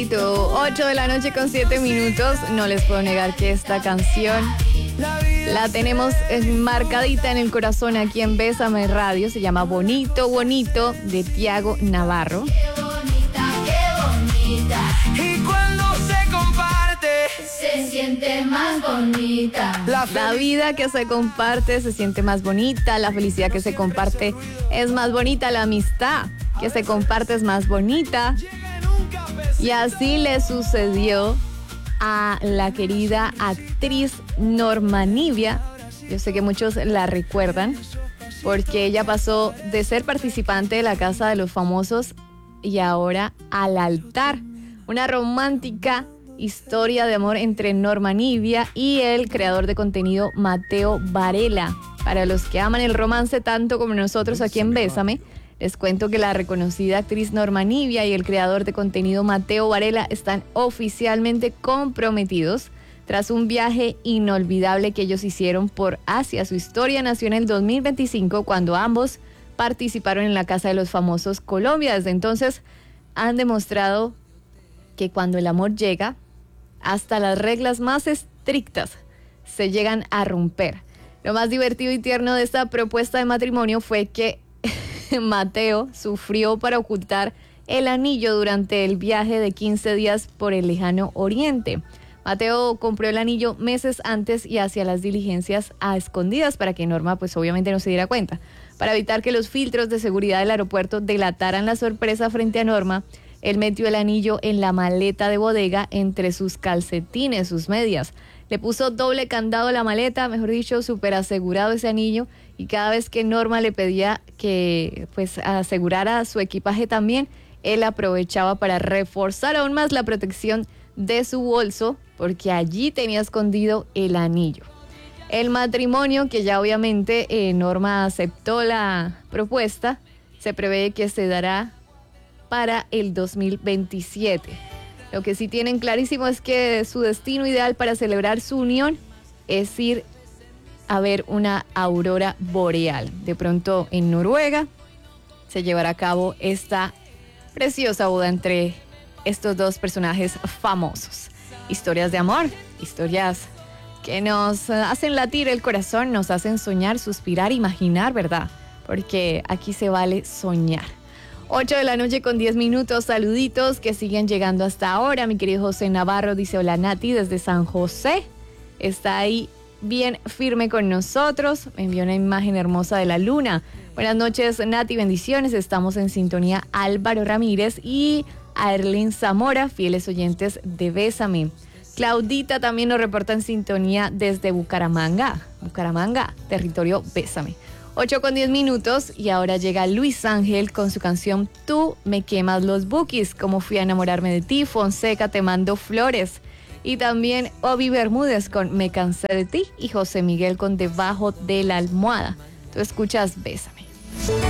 8 de la noche con 7 minutos. No les puedo negar que esta canción la tenemos enmarcadita en el corazón aquí en Bésame Radio. Se llama Bonito, Bonito, de Tiago Navarro. Qué bonita, qué bonita. Y cuando se comparte, se siente más bonita. La vida que se comparte se siente más bonita. La felicidad que se comparte es más bonita. La amistad que se comparte es más bonita. Y así le sucedió a la querida actriz Norma Nivia. Yo sé que muchos la recuerdan porque ella pasó de ser participante de la Casa de los Famosos y ahora al altar. Una romántica historia de amor entre Norma Nivia y el creador de contenido Mateo Varela. Para los que aman el romance tanto como nosotros aquí en Bésame, les cuento que la reconocida actriz Norma Nivia y el creador de contenido Mateo Varela están oficialmente comprometidos tras un viaje inolvidable que ellos hicieron por Asia. Su historia nació en el 2025 cuando ambos participaron en la Casa de los Famosos Colombia. Desde entonces han demostrado que cuando el amor llega, hasta las reglas más estrictas se llegan a romper. Lo más divertido y tierno de esta propuesta de matrimonio fue que Mateo sufrió para ocultar el anillo durante el viaje de 15 días por el lejano oriente. Mateo compró el anillo meses antes y hacía las diligencias a escondidas para que Norma pues obviamente no se diera cuenta. Para evitar que los filtros de seguridad del aeropuerto delataran la sorpresa frente a Norma, él metió el anillo en la maleta de bodega entre sus calcetines, sus medias. Le puso doble candado a la maleta, mejor dicho, súper asegurado ese anillo. Y cada vez que Norma le pedía que pues asegurara su equipaje también, él aprovechaba para reforzar aún más la protección de su bolso, porque allí tenía escondido el anillo. El matrimonio, que ya obviamente Norma aceptó la propuesta, se prevé que se dará para el 2027. Lo que sí tienen clarísimo es que su destino ideal para celebrar su unión es ir a ver una aurora boreal. De pronto en Noruega se llevará a cabo esta preciosa boda entre estos dos personajes famosos. Historias de amor, historias que nos hacen latir el corazón, nos hacen soñar, suspirar, imaginar, ¿verdad? Porque aquí se vale soñar. 8 de la noche con 10 minutos, saluditos que siguen llegando hasta ahora. Mi querido José Navarro dice: hola Nati desde San José, está ahí bien firme con nosotros, me envió una imagen hermosa de la luna. Buenas noches Nati, bendiciones, estamos en sintonía. Álvaro Ramírez y Aerlin Zamora, fieles oyentes de Bésame. Claudita también nos reporta en sintonía desde Bucaramanga, territorio Bésame. 8 con 10 minutos y ahora llega Luis Ángel con su canción Tú me quemas los bookies, como fui a enamorarme de ti, Fonseca te mando flores, y también Obi Bermúdez con Me cansé de ti y José Miguel con Debajo de la almohada. Tú escuchas Bésame.